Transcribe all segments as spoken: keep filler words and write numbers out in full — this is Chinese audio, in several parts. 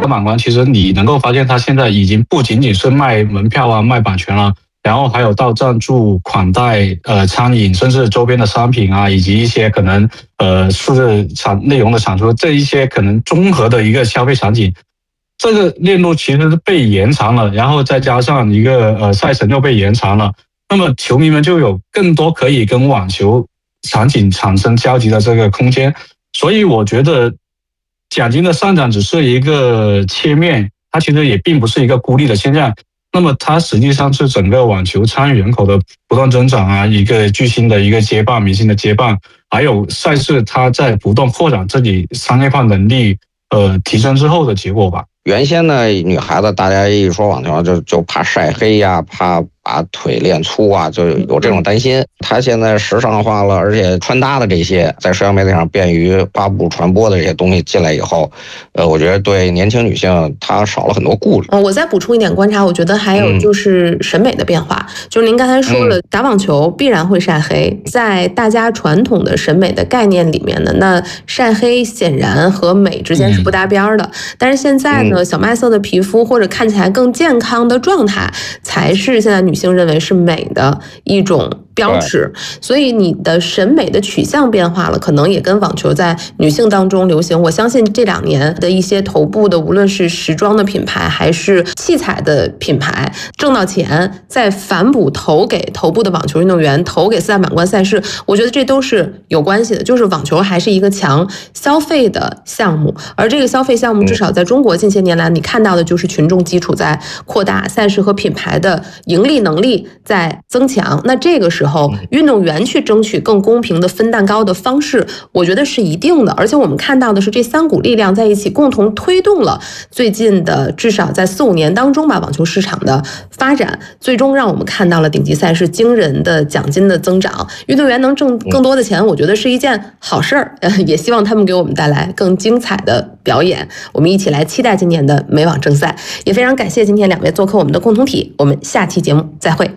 满贯，其实你能够发现，它现在已经不仅仅是卖门票啊、卖版权了，然后还有到赞助、款待、呃餐饮，甚至周边的商品啊，以及一些可能呃数字产内容的产出，这一些可能综合的一个消费场景。这个链路其实是被延长了，然后再加上一个呃赛程又被延长了，那么球迷们就有更多可以跟网球场景产生交集的这个空间。所以我觉得奖金的上涨只是一个切面，它其实也并不是一个孤立的现象。那么它实际上是整个网球参与人口的不断增长啊，一个巨星的一个接棒，明星的接棒，还有赛事它在不断扩展自己商业化能力呃提升之后的结果吧。 原先呢，女孩子大家一说网球就就怕晒黑呀、啊，怕把腿练粗啊，就有这种担心。她现在时尚化了，而且穿搭的这些在社交媒体上便于发布传播的这些东西进来以后，呃，我觉得对年轻女性她少了很多顾虑。 嗯，我再补充一点观察，我觉得还有就是审美的变化。嗯、就是您刚才说了，打网球必然会晒黑，在大家传统的审美的概念里面呢，那晒黑显然和美之间是不搭边的。嗯、但是现在呢，小麦色的皮肤或者看起来更健康的状态，才是现在女性认为是美的一种标志。所以你的审美的取向变化了，可能也跟网球在女性当中流行。我相信这两年的一些头部的，无论是时装的品牌还是器材的品牌，挣到钱再反哺投给头部的网球运动员，投给四大满贯赛事，我觉得这都是有关系的。就是网球还是一个强消费的项目，而这个消费项目至少在中国近些年来，你看到的就是群众基础在扩大，赛事和品牌的盈利能力在增强。那这个时候运动员去争取更公平的分蛋糕的方式，我觉得是一定的。而且我们看到的是这三股力量在一起共同推动了最近的至少在四五年当中吧，网球市场的发展，最终让我们看到了顶级赛事惊人的奖金的增长，运动员能挣更多的钱，我觉得是一件好事儿。也希望他们给我们带来更精彩的表演，我们一起来期待今年的美网正赛。也非常感谢今天两位做客我们的共同体，我们下期节目再会。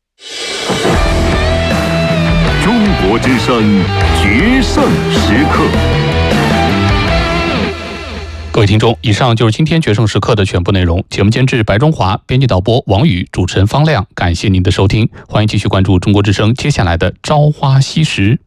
中国之声决胜时刻。 各位听众，以上就是今天决胜时刻的全部内容。节目监制白中华，编辑导播王宇，主持人方亮。感谢您的收听，欢迎继续关注中国之声接下来的朝花夕拾。